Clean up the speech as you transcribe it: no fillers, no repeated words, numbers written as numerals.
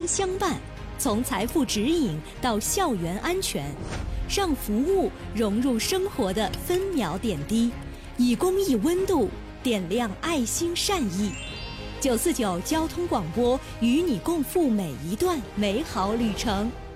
相伴，从财富指引到校园安全，让服务融入生活的分秒点滴，以公益温度点亮爱心善意。949交通广播与你共赴每一段美好旅程。